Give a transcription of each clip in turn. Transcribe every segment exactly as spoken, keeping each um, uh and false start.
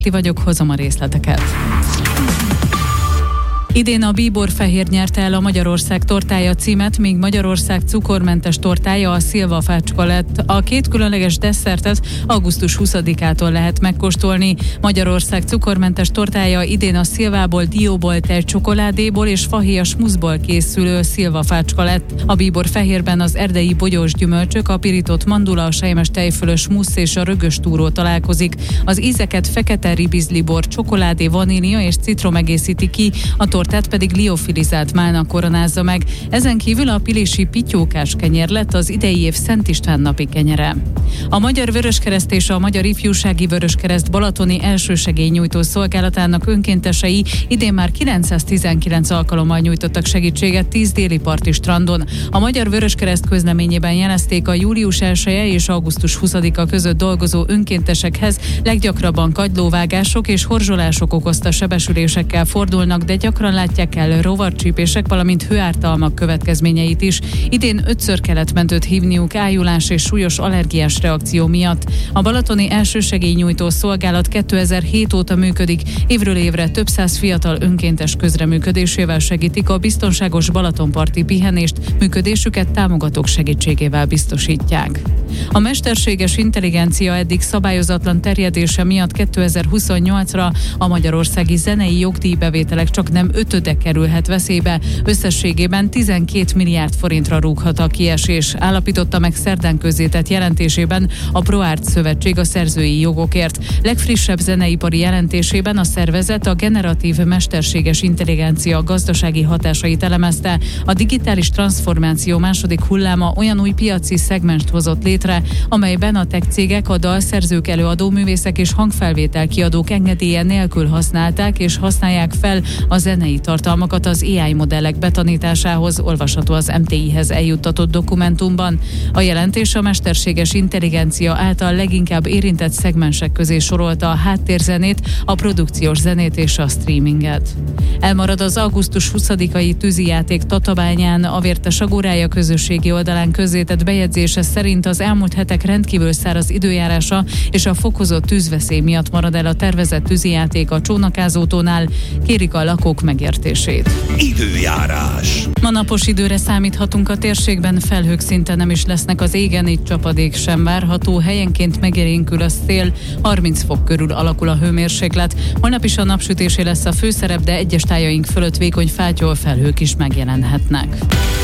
Ti vagyok, hozom a részleteket. Idén a Bíborfehér nyerte el a Magyarország tortája címet, míg Magyarország cukormentes tortája a szilvafácska lett. A két különleges desszertet augusztus huszadikától lehet megkóstolni. Magyarország cukormentes tortája idén a szilvából, dióból, telt csokoládéból és fahéjas muszból készülő szilvafácska lett. A Bíborfehérben az erdei bogyós gyümölcsök, a pirított mandula, a selymes tejfölös musz és a rögös túró találkozik. Az ízeket fekete ribizlibor, csokoládé, vanília és citrom egészíti ki, a tortát pedig liofilizált málna koronázza meg. Ezen kívül a pilisi pityókás kenyér lett az idei év Szent István napi kenyere. A Magyar Vöröskereszt és a Magyar Ifjúsági Vöröskereszt balatoni elsősegélynyújtó szolgálatának önkéntesei idén már kilencszáztizenkilenc alkalommal nyújtottak segítséget tíz déli parti strandon. A Magyar Vöröskereszt közleményében jelezték, a július elseje és augusztus huszadika között dolgozó önkéntesekhez leggyakrabban kagylóvágások és horzsolások okozta sebesülésekkel fordulnak, de gyakran látják el rovarcsípések, valamint hőártalmak következményeit is. Idén ötször kellett mentőt hívniuk ájulás és súlyos allergiás reakció miatt. A balatoni elsősegélynyújtó szolgálat kétezer-hét óta működik, évről évre több száz fiatal önkéntes közreműködésével segítik a biztonságos balatonparti pihenést, működésüket támogatók segítségével biztosítják. A mesterséges intelligencia eddig szabályozatlan terjedése miatt kétezer-huszonnyolcra a magyarországi zenei jogdíjbevételek csak nem ötöde kerülhet veszélybe, összességében tizenkét milliárd forintra rúghat a kiesés, állapította meg szerdán közzétett jelentésében a ProArt Szövetség a szerzői jogokért. Legfrissebb zeneipari jelentésében a szervezet a generatív mesterséges intelligencia gazdasági hatásait elemezte. A digitális transformáció második hulláma olyan új piaci szegmenst hozott létre, amelyben a tech cégek, a dalszerzők, előadóművészek és hangfelvétel kiadók engedélye nélkül használták és használják fel a zenei tartalmakat az á i modellek betanításához, olvasható az em té i-hez eljuttatott dokumentumban. A jelentés a mesterséges intelligencia által leginkább érintett szegmensek közé sorolta a háttérzenét, a produkciós zenét és a streaminget. Elmarad az augusztus huszadikai tűzijáték Tatabányán. A Vértes Agórája közösségi oldalán közzétett bejegyzése szerint az elmúlt hetek rendkívül száraz időjárása és a fokozott tűzveszély miatt marad el a tervezett tűzijáték a Csónakázótónál. Kérik a lakók megértését. Időjárás. Ma napos időre számíthatunk a térségben, felhők szinte nem is lesznek az égen, így csapadék sem várható, helyenként megélénkül a szél, harminc fok körül alakul a hőmérséklet. Holnap is a napsütésé lesz a főszerep, de egyes tájaink fölött vékony fátyol felhők is megjelenhetnek.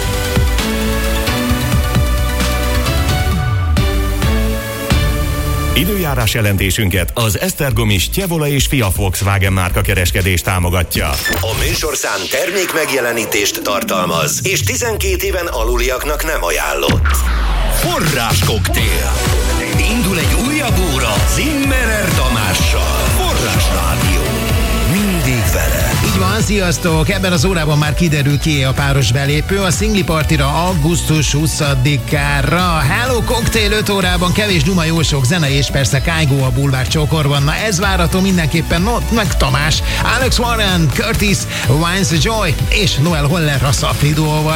Időjárás jelentésünket az Esztergomi Stjevola és Fia Volkswagen márka kereskedés támogatja. A műsorszám termék megjelenítést tartalmaz, és tizenkét éven aluliaknak nem ajánlott. Forráskoktél. Indul egy újabb óra Zimmerer Tamással. Forrás Rádió. Mindig vele. Így van, sziasztok! Ebben az órában már kiderül, ki a páros belépő a Szingli Partira augusztus huszadikára. Hello Cocktail öt órában, kevés duma, jó sok zene és persze kájgó a bulvár csókorban. Na ez várható mindenképpen, no, meg Tamás, Alex Warren, Curtis, Wines Joy és Noel Holler a Szafri duóval.